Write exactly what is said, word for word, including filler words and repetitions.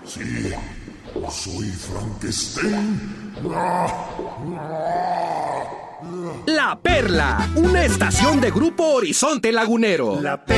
Sí, soy Frankenstein. La Perla, una estación de Grupo Horizonte Lagunero. La